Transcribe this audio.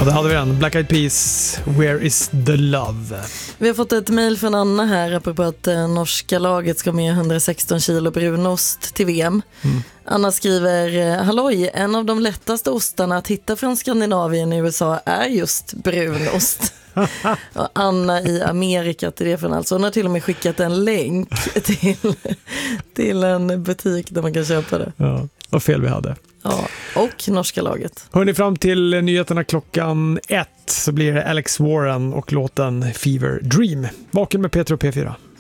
Och där hade vi den. Black Eyed Peas, Where is the love? Vi har fått ett mejl från Anna här apropå att norska laget ska med 116 kilo brunost till VM. Anna skriver, halloj, en av de lättaste ostarna att hitta från Skandinavien i USA är just brunost. Och Anna i Amerika till det från alltså. Hon har till och med skickat en länk till en butik där man kan köpa det. Ja, vad fel vi hade. Ja, och norska laget. Hörrni, fram till nyheterna 1:00 så blir det Alex Warren och låten Fever Dream. Vaken med Peter och P4.